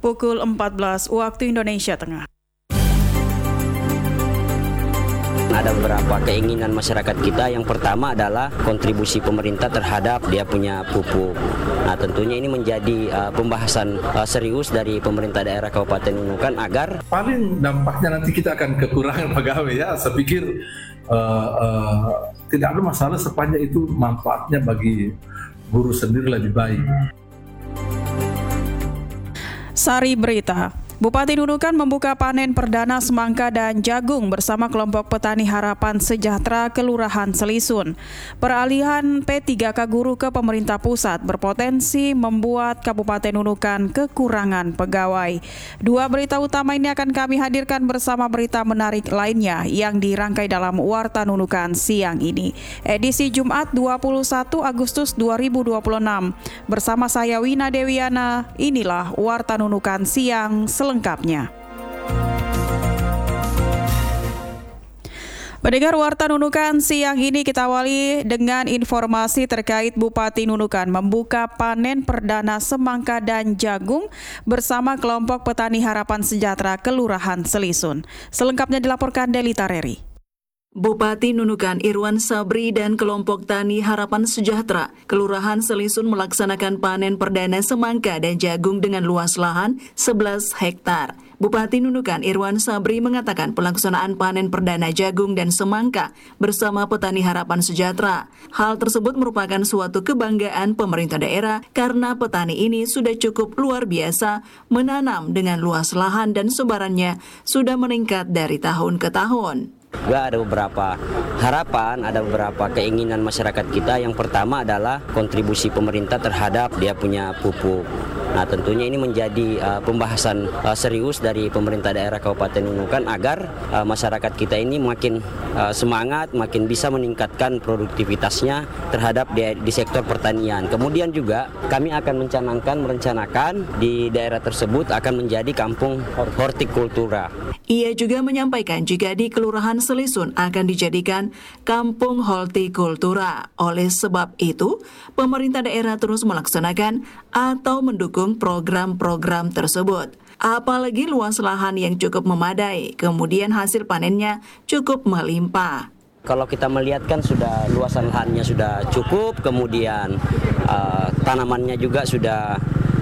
pukul 14 waktu Indonesia Tengah. Ada beberapa keinginan masyarakat kita. Yang pertama adalah kontribusi pemerintah terhadap dia punya pupuk. Nah, tentunya ini menjadi pembahasan serius dari pemerintah daerah Kabupaten Nunukan agar paling dampaknya nanti kita akan kekurangan pegawai ya. Saya pikir tidak ada masalah sepanjang itu manfaatnya bagi buruh sendiri lebih baik. Sari Berita. Bupati Nunukan membuka panen perdana semangka dan jagung bersama kelompok petani Harapan Sejahtera Kelurahan Selisun. Peralihan P3K guru ke pemerintah pusat berpotensi membuat Kabupaten Nunukan kekurangan pegawai. Dua berita utama ini akan kami hadirkan bersama berita menarik lainnya yang dirangkai dalam Warta Nunukan siang ini. Edisi Jumat 21 Agustus 2026. Bersama saya Wina Dewiana, inilah Warta Nunukan siang selengkapnya. Pendengar Warta Nunukan siang ini kita awali dengan informasi terkait Bupati Nunukan membuka panen perdana semangka dan jagung bersama kelompok petani Harapan Sejahtera Kelurahan Selisun. Selengkapnya dilaporkan Delita Reri. Bupati Nunukan Irwan Sabri dan kelompok tani Harapan Sejahtera Kelurahan Selisun melaksanakan panen perdana semangka dan jagung dengan luas lahan 11 hektar. Bupati Nunukan Irwan Sabri mengatakan pelaksanaan panen perdana jagung dan semangka bersama petani Harapan Sejahtera. Hal tersebut merupakan suatu kebanggaan pemerintah daerah karena petani ini sudah cukup luar biasa menanam dengan luas lahan dan sebarannya sudah meningkat dari tahun ke tahun. Juga ada beberapa harapan, ada beberapa keinginan masyarakat kita. Yang pertama adalah kontribusi pemerintah terhadap dia punya pupuk. Nah, tentunya ini menjadi pembahasan serius dari pemerintah daerah Kabupaten Nunukan agar masyarakat kita ini makin semangat, makin bisa meningkatkan produktivitasnya terhadap di sektor pertanian. Kemudian juga kami akan merencanakan di daerah tersebut akan menjadi kampung hortikultura. Ia juga menyampaikan jika di Kelurahan Selisun akan dijadikan kampung hortikultura. Oleh sebab itu, pemerintah daerah terus melaksanakan atau mendukung program-program tersebut. Apalagi luas lahan yang cukup memadai, kemudian hasil panennya cukup melimpah. Kalau kita melihat kan sudah luasan lahannya sudah cukup, kemudian tanamannya juga sudah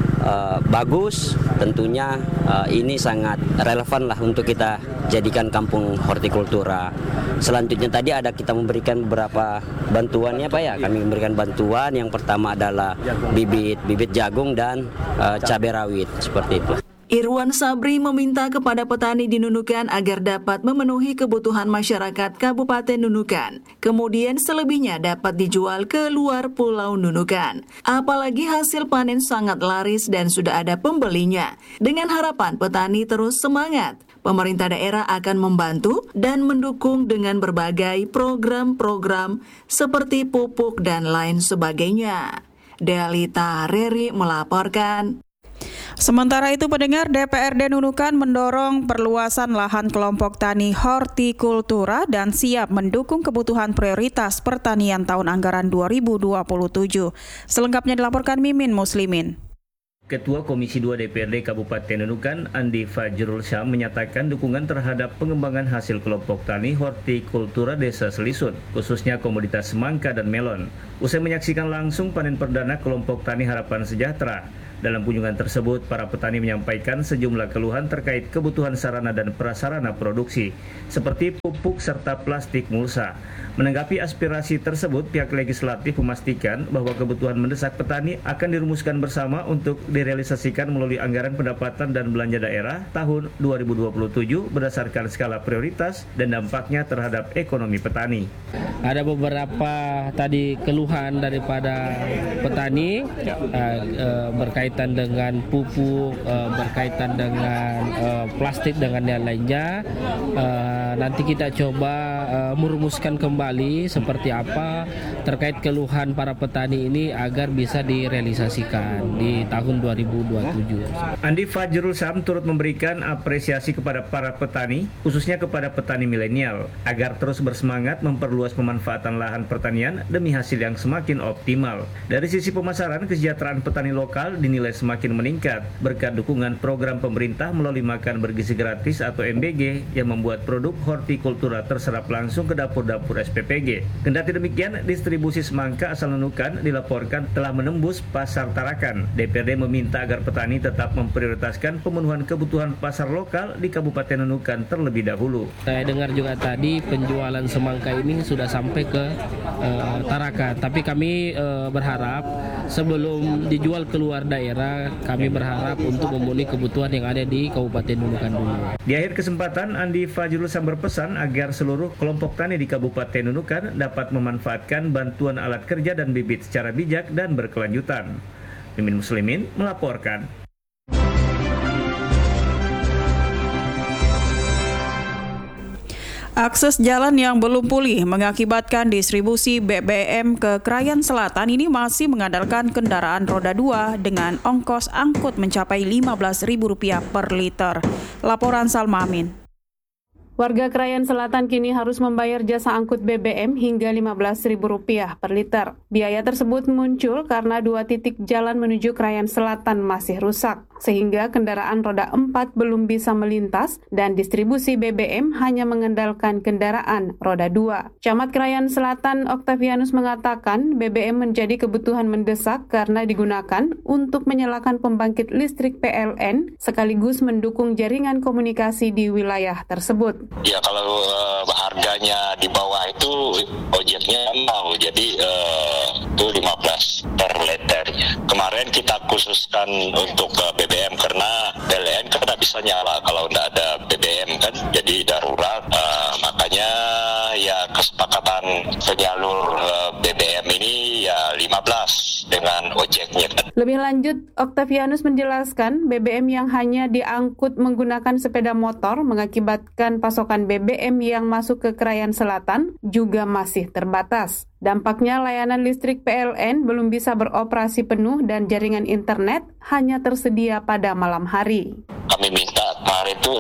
bagus, tentunya ini sangat relevan lah untuk kita jadikan kampung hortikultura. Selanjutnya tadi kita memberikan beberapa bantuan ya Pak ya. Kami memberikan bantuan yang pertama adalah bibit jagung dan cabai rawit seperti itu. Irwan Sabri meminta kepada petani di Nunukan agar dapat memenuhi kebutuhan masyarakat Kabupaten Nunukan. Kemudian selebihnya dapat dijual ke luar Pulau Nunukan. Apalagi hasil panen sangat laris dan sudah ada pembelinya. Dengan harapan petani terus semangat, pemerintah daerah akan membantu dan mendukung dengan berbagai program-program seperti pupuk dan lain sebagainya. Delita Reri melaporkan. Sementara itu, pendengar, DPRD Nunukan mendorong perluasan lahan kelompok tani hortikultura dan siap mendukung kebutuhan prioritas pertanian tahun anggaran 2027. Selengkapnya dilaporkan Mimin Muslimin. Ketua Komisi 2 DPRD Kabupaten Nunukan, Andi Fajrul Syam, menyatakan dukungan terhadap pengembangan hasil kelompok tani hortikultura Desa Selisun, khususnya komoditas semangka dan melon. Usai menyaksikan langsung panen perdana kelompok tani Harapan Sejahtera, dalam kunjungan tersebut, para petani menyampaikan sejumlah keluhan terkait kebutuhan sarana dan prasarana produksi, seperti pupuk serta plastik mulsa. Menanggapi aspirasi tersebut, pihak legislatif memastikan bahwa kebutuhan mendesak petani akan dirumuskan bersama untuk direalisasikan melalui anggaran pendapatan dan belanja daerah tahun 2027 berdasarkan skala prioritas dan dampaknya terhadap ekonomi petani. Ada beberapa tadi keluhan daripada petani berkaitan dengan pupuk, berkaitan dengan plastik dengan yang lainnya. Nanti kita coba merumuskan kembali seperti apa terkait keluhan para petani ini agar bisa direalisasikan di tahun 2027. Andi Fajrul Syam turut memberikan apresiasi kepada para petani, khususnya kepada petani milenial, agar terus bersemangat memperluas pemanfaatan lahan pertanian demi hasil yang semakin optimal. Dari sisi pemasaran, kesejahteraan petani lokal dinilai semakin meningkat berkat dukungan program pemerintah melalui makan bergizi gratis atau MBG yang membuat produk hortikultura terserap langsung ke dapur-dapur SPPG. Kendati demikian, distribusi semangka asal Nunukan dilaporkan telah menembus pasar Tarakan. DPRD meminta agar petani tetap memprioritaskan pemenuhan kebutuhan pasar lokal di Kabupaten Nunukan terlebih dahulu. Saya dengar juga tadi penjualan semangka ini sudah sampai ke Tarakan, tapi kami berharap sebelum dijual keluar daerah, kami berharap untuk memenuhi kebutuhan yang ada di Kabupaten Nunukan dulu. Di akhir kesempatan, Andi Fajrul Syam berpesan agar seluruh kelompok tani di Kabupaten Nunukan dapat memanfaatkan bantuan alat kerja dan bibit secara bijak dan berkelanjutan. Mimin Muslimin melaporkan. Akses jalan yang belum pulih mengakibatkan distribusi BBM ke Krayan Selatan ini masih mengandalkan kendaraan roda 2 dengan ongkos angkut mencapai Rp15.000 per liter. Laporan Salma Amin. Warga Krayan Selatan kini harus membayar jasa angkut BBM hingga Rp15.000 per liter. Biaya tersebut muncul karena 2 titik jalan menuju Krayan Selatan masih rusak, sehingga kendaraan roda 4 belum bisa melintas dan distribusi BBM hanya mengandalkan kendaraan roda 2. Camat Krayan Selatan Octavianus mengatakan BBM menjadi kebutuhan mendesak karena digunakan untuk menyalakan pembangkit listrik PLN sekaligus mendukung jaringan komunikasi di wilayah tersebut. Ya kalau harganya di bawah itu ojeknya mau jadi itu 15 per liternya. Kemarin kita khususkan untuk BBM karena PLN kan tidak bisa nyala kalau tidak ada BBM kan, jadi darurat. Makanya ya kesepakatan penyalur BBM ini ya 15 dengan ojeknya kan. Lebih lanjut, Octavianus menjelaskan BBM yang hanya diangkut menggunakan sepeda motor mengakibatkan pasokan BBM yang masuk ke Krayan Selatan juga masih terbatas. Dampaknya layanan listrik PLN belum bisa beroperasi penuh dan jaringan internet hanya tersedia pada malam hari. Kami minta kemarin itu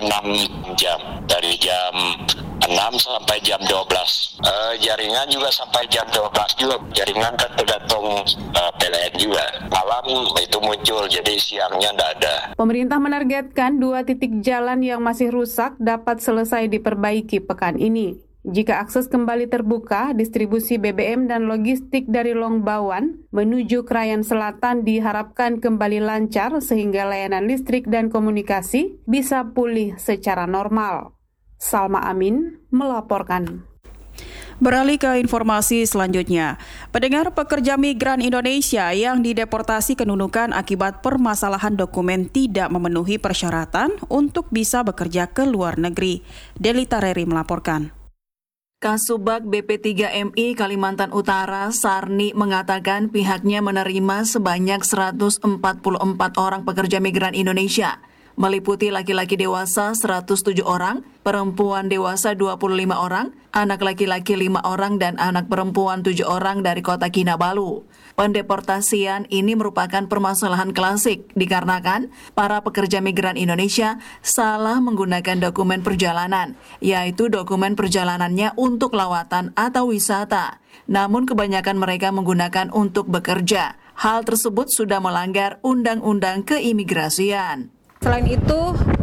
6 jam, dari jam 6 sampai jam 12. Jaringan juga sampai jam 12 juga. Jaringan kan tergantung PLN juga. Malam itu muncul, jadi siangnya tidak ada. Pemerintah menargetkan 2 titik jalan yang masih rusak dapat selesai diperbaiki pekan ini. Jika akses kembali terbuka, distribusi BBM dan logistik dari Longbawan menuju Krayan Selatan diharapkan kembali lancar sehingga layanan listrik dan komunikasi bisa pulih secara normal. Salma Amin melaporkan. Beralih ke informasi selanjutnya, pendengar pekerja migran Indonesia yang dideportasi ke Nunukan akibat permasalahan dokumen tidak memenuhi persyaratan untuk bisa bekerja ke luar negeri. Delita Reri melaporkan. Kasubag BP3MI Kalimantan Utara, Sarni, mengatakan pihaknya menerima sebanyak 144 orang pekerja migran Indonesia, meliputi laki-laki dewasa 107 orang, perempuan dewasa 25 orang, anak laki-laki 5 orang, dan anak perempuan 7 orang dari kota Kinabalu. Pendeportasian ini merupakan permasalahan klasik dikarenakan para pekerja migran Indonesia salah menggunakan dokumen perjalanan, yaitu dokumen perjalanannya untuk lawatan atau wisata. Namun kebanyakan mereka menggunakan untuk bekerja. Hal tersebut sudah melanggar Undang-Undang Keimigrasian. Selain itu,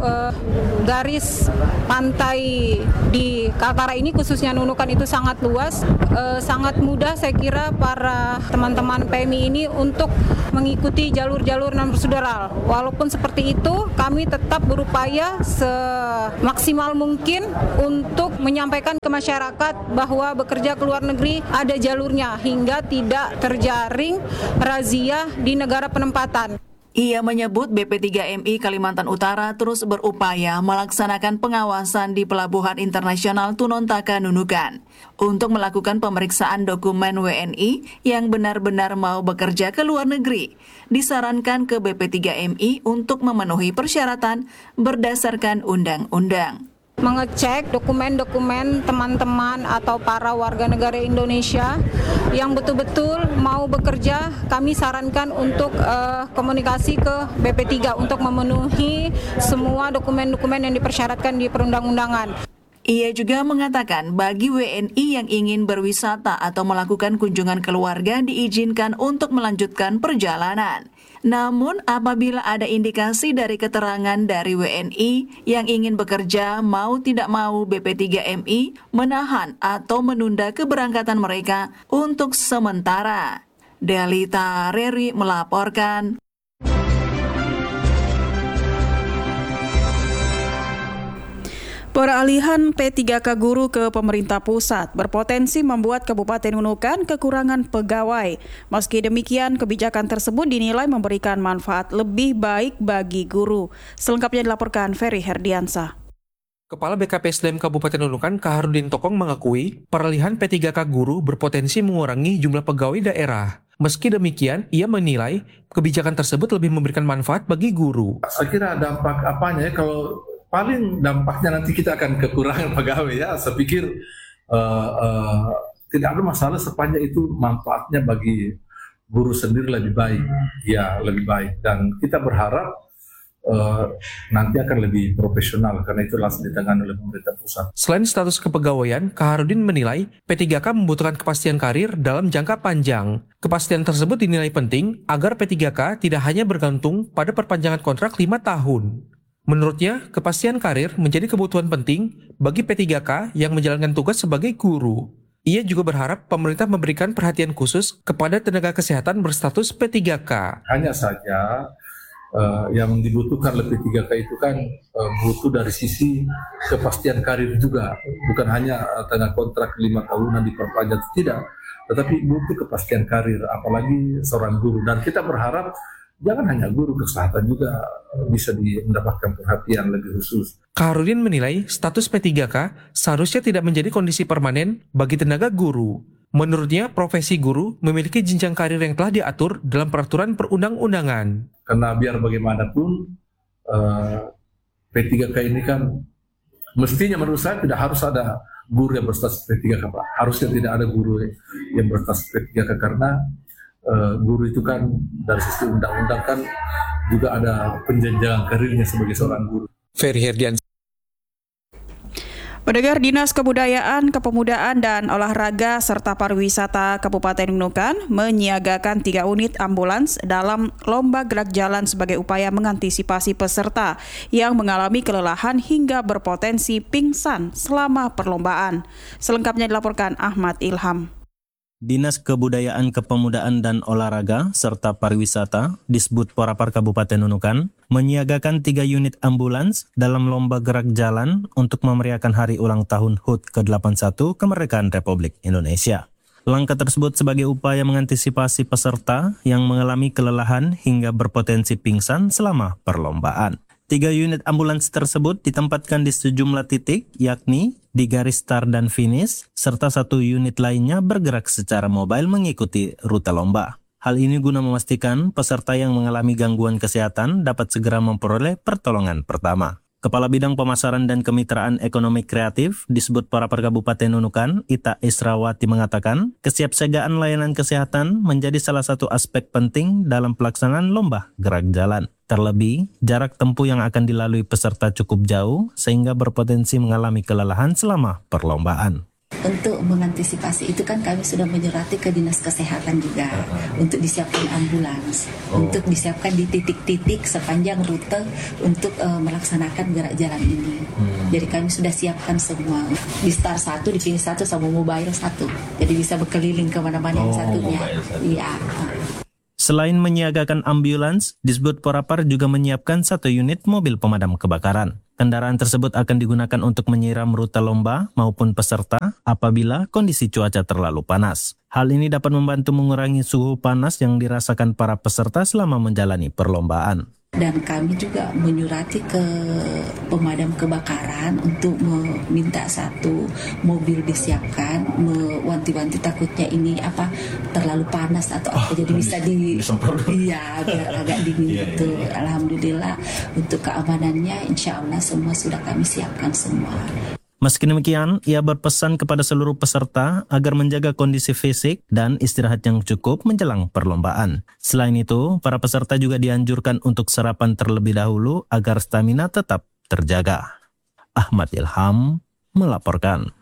garis pantai di Kaltara ini khususnya Nunukan itu sangat luas, sangat mudah saya kira para teman-teman PMI ini untuk mengikuti jalur-jalur non prosedural. Walaupun seperti itu, kami tetap berupaya semaksimal mungkin untuk menyampaikan ke masyarakat bahwa bekerja ke luar negeri ada jalurnya hingga tidak terjaring razia di negara penempatan. Ia menyebut BP3MI Kalimantan Utara terus berupaya melaksanakan pengawasan di Pelabuhan Internasional Tunontaka Nunukan untuk melakukan pemeriksaan dokumen WNI yang benar-benar mau bekerja ke luar negeri. Disarankan ke BP3MI untuk memenuhi persyaratan berdasarkan undang-undang. mengecek dokumen-dokumen teman-teman atau para warga negara Indonesia yang betul-betul mau bekerja. Kami sarankan untuk komunikasi ke BP3 untuk memenuhi semua dokumen-dokumen yang dipersyaratkan di perundang-undangan. Ia juga mengatakan bagi WNI yang ingin berwisata atau melakukan kunjungan keluarga diizinkan untuk melanjutkan perjalanan. Namun apabila ada indikasi dari keterangan dari WNI yang ingin bekerja mau tidak mau BP3MI menahan atau menunda keberangkatan mereka untuk sementara. Delita Reri melaporkan. Peralihan P3K guru ke pemerintah pusat berpotensi membuat Kabupaten Nunukan kekurangan pegawai. Meski demikian, kebijakan tersebut dinilai memberikan manfaat lebih baik bagi guru. Selengkapnya dilaporkan Ferry Herdiansa. Kepala BKPSDM Kabupaten Nunukan, Kaharudin Tokong mengakui peralihan P3K guru berpotensi mengurangi jumlah pegawai daerah. Meski demikian, ia menilai kebijakan tersebut lebih memberikan manfaat bagi guru. Saya kira dampak apanya ya, kalau paling dampaknya nanti kita akan kekurangan pegawai ya. Saya pikir tidak ada masalah sepanjang itu manfaatnya bagi guru sendiri lebih baik. Ya, lebih baik. Dan kita berharap nanti akan lebih profesional karena itu langsung ditangani oleh pemerintah pusat. Selain status kepegawaian, Kaharudin menilai P3K membutuhkan kepastian karir dalam jangka panjang. Kepastian tersebut dinilai penting agar P3K tidak hanya bergantung pada perpanjangan kontrak 5 tahun. Menurutnya, kepastian karir menjadi kebutuhan penting bagi P3K yang menjalankan tugas sebagai guru. Ia juga berharap pemerintah memberikan perhatian khusus kepada tenaga kesehatan berstatus P3K. Hanya saja yang dibutuhkan oleh P3K itu kan butuh dari sisi kepastian karir juga. Bukan hanya tengah kontrak 5 tahunan diperpanjang, tidak. Tetapi butuh kepastian karir, apalagi seorang guru. Dan kita berharap jangan hanya guru, kesehatan juga bisa mendapatkan perhatian lebih khusus. Kaharudin menilai status P3K seharusnya tidak menjadi kondisi permanen bagi tenaga guru. Menurutnya, profesi guru memiliki jenjang karir yang telah diatur dalam peraturan perundang-undangan. Karena biar bagaimanapun P3K ini kan mestinya menurut saya tidak harus ada guru yang berstatus P3K, Pak. Harusnya tidak ada guru yang berstatus P3K karena guru itu kan dari sisi undang-undang kan juga ada penjenjangan karirnya sebagai seorang guru. Ferry Herdiansa. Pendengar, Dinas Kebudayaan, Kepemudaan dan Olahraga serta Pariwisata Kabupaten Nunukan menyiagakan 3 unit ambulans dalam lomba gerak jalan sebagai upaya mengantisipasi peserta yang mengalami kelelahan hingga berpotensi pingsan selama perlombaan. Selengkapnya dilaporkan Ahmad Ilham. Dinas Kebudayaan, Kepemudaan dan Olahraga serta Pariwisata Disbud Porapar Kabupaten Nunukan menyiagakan 3 unit ambulans dalam lomba gerak jalan untuk memeriahkan hari ulang tahun HUT ke-81 Kemerdekaan Republik Indonesia. Langkah tersebut sebagai upaya mengantisipasi peserta yang mengalami kelelahan hingga berpotensi pingsan selama perlombaan. 3 unit ambulans tersebut ditempatkan di sejumlah titik, yakni di garis start dan finish, serta 1 unit lainnya bergerak secara mobile mengikuti rute lomba. Hal ini guna memastikan peserta yang mengalami gangguan kesehatan dapat segera memperoleh pertolongan pertama. Kepala Bidang Pemasaran dan Kemitraan Ekonomi Kreatif Disbud Porapar Kabupaten Nunukan, Ita Israwati mengatakan, kesiapsiagaan layanan kesehatan menjadi salah satu aspek penting dalam pelaksanaan lomba gerak jalan. Terlebih, jarak tempuh yang akan dilalui peserta cukup jauh sehingga berpotensi mengalami kelelahan selama perlombaan. Untuk mengantisipasi itu kan kami sudah menyurati ke Dinas Kesehatan juga untuk disiapkan ambulans, untuk disiapkan di titik-titik sepanjang rute untuk melaksanakan gerak jalan ini. Jadi kami sudah siapkan semua. Di start 1, di finish 1 sama mobile 1. Jadi bisa berkeliling kemana-mana yang satunya. Iya. Selain menyiagakan ambulans, Disbud Porapar juga menyiapkan 1 unit mobil pemadam kebakaran. Kendaraan tersebut akan digunakan untuk menyiram rute lomba maupun peserta apabila kondisi cuaca terlalu panas. Hal ini dapat membantu mengurangi suhu panas yang dirasakan para peserta selama menjalani perlombaan. dan kami juga menyurati ke pemadam kebakaran untuk meminta satu mobil disiapkan, mewanti-wanti takutnya ini terlalu panas atau apa, jadi bisa iya biar agak dingin gitu. Alhamdulillah untuk keamanannya insya Allah semua sudah kami siapkan semua. Meski demikian, ia berpesan kepada seluruh peserta agar menjaga kondisi fisik dan istirahat yang cukup menjelang perlombaan. Selain itu, para peserta juga dianjurkan untuk sarapan terlebih dahulu agar stamina tetap terjaga. Ahmad Ilham melaporkan.